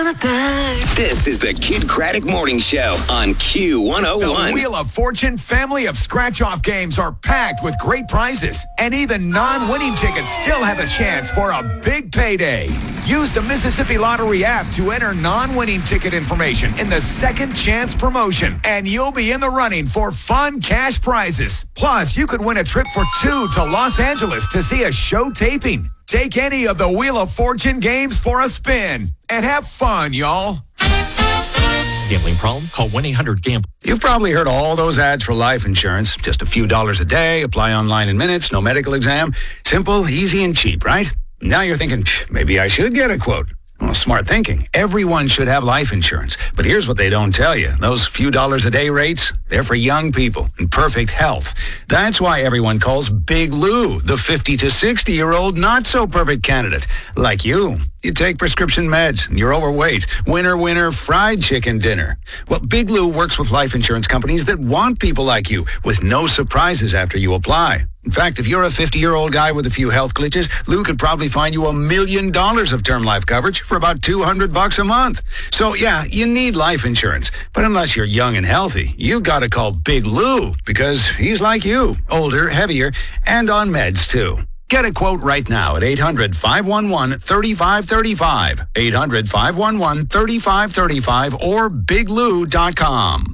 This is the Kid Craddock Morning Show on Q101. The Wheel of Fortune family of scratch-off games are packed with great prizes, and even non-winning tickets still have a chance for a big payday. Use the Mississippi Lottery app to enter non-winning ticket information in the Second Chance promotion, and you'll be in the running for fun cash prizes. Plus, you could win a trip for two to Los Angeles to see a show taping. Take any of the Wheel of Fortune games for a spin and have fun, y'all. Gambling problem? Call 1-800-GAMBLE. You've probably heard all those ads for life insurance. Just a few dollars a day, apply online in minutes, no medical exam. Simple, easy, and cheap, right? Now you're thinking, maybe I should get a quote. Well, smart thinking. Everyone should have life insurance. But here's what they don't tell you. Those few dollars a day rates, they're for young people in perfect health. That's why everyone calls Big Lou the 50 to 60-year-old not-so-perfect candidate. Like you. You take prescription meds, and you're overweight. Winner, fried chicken dinner. Well, Big Lou works with life insurance companies that want people like you with no surprises after you apply. In fact, if you're a 50-year-old guy with a few health glitches, Lou could probably find you $1 million of term life coverage for about $200 a month. So, yeah, you need life insurance. But unless you're young and healthy, you got to call Big Lou because he's like you, older, heavier, and on meds, too. Get a quote right now at 800-511-3535, 800-511-3535, or biglou.com.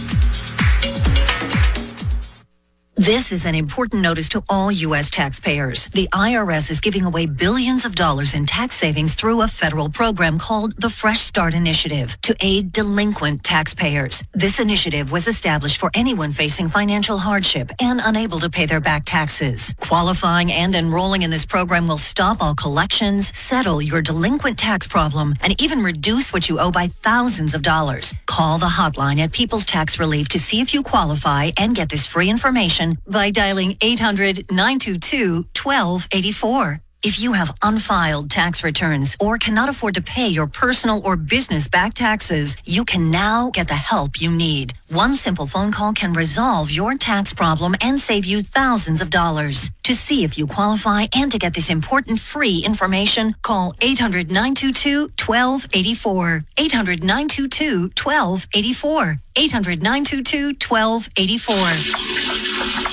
This is an important notice to all U.S. taxpayers. The IRS is giving away billions of dollars in tax savings through a federal program called the Fresh Start Initiative to aid delinquent taxpayers. This initiative was established for anyone facing financial hardship and unable to pay their back taxes. Qualifying and enrolling in this program will stop all collections, settle your delinquent tax problem, and even reduce what you owe by thousands of dollars. Call the hotline at People's Tax Relief to see if you qualify and get this free information by dialing 800-922-1284. If you have unfiled tax returns or cannot afford to pay your personal or business back taxes, you can now get the help you need. One simple phone call can resolve your tax problem and save you thousands of dollars. To see if you qualify and to get this important free information, call 800-922-1284. 800-922-1284. 800-922-1284.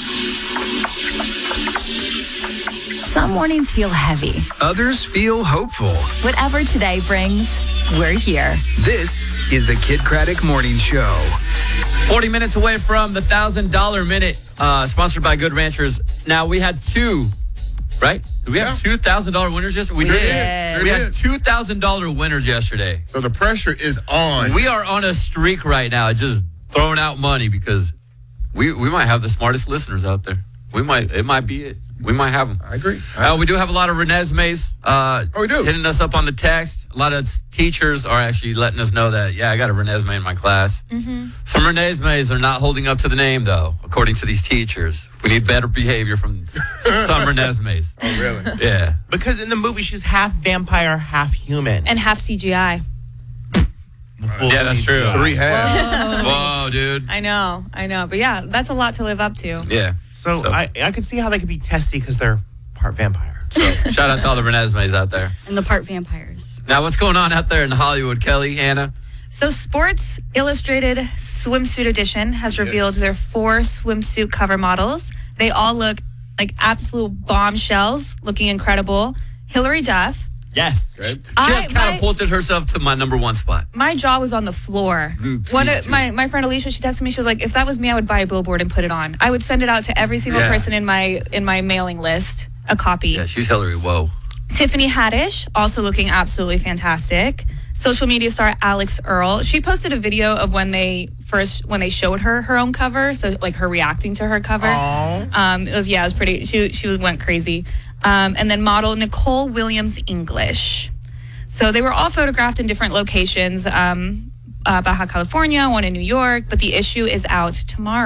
Some mornings feel heavy. Others feel hopeful. Whatever today brings, we're here. This is the Kid Craddock Morning Show. 40 minutes away from the $1,000 minute, sponsored by Good Ranchers. Now, we had two, right? Did we have $2,000 winners yesterday? We did. We had $2,000 winners yesterday. So the pressure is on. We are on a streak right now, just throwing out money because we might have the smartest listeners out there. It might be it. We might have them. I agree. We do have a lot of Renesmees we do. hitting us up on the text. A lot of teachers are actually letting us know that, I got a Renesmee in my class. Mm-hmm. Some Renesmees are not holding up to the name, though, according to these teachers. We need better behavior from some Renesmees. Oh, really? Yeah. Because in the movie, she's half vampire, half human. And half CGI. Yeah, that's true. 3 halves. Whoa, dude. I know. But yeah, that's a lot to live up to. Yeah. So I could see how they could be testy because they're part vampire. So shout out to all the Renesmees out there. And the part vampires. Now, what's going on out there in Hollywood, Kelly, Anna? So Sports Illustrated Swimsuit Edition has revealed their 4 swimsuit cover models. They all look like absolute bombshells, looking incredible. Hilary Duff. Yes. She has catapulted herself to my number 1 spot. My jaw was on the floor. My friend Alicia, she texted me, she was like, if that was me, I would buy a billboard and put it on. I would send it out to every single person in my mailing list, a copy. Yeah, she's Hillary. Whoa. Tiffany Haddish, also looking absolutely fantastic. Social media star Alex Earl. She posted a video of when they showed her own cover, so like her reacting to her cover. It was pretty. She went crazy. And then model Nicole Williams English. So they were all photographed in different locations, Baja California, one in New York, but the issue is out tomorrow.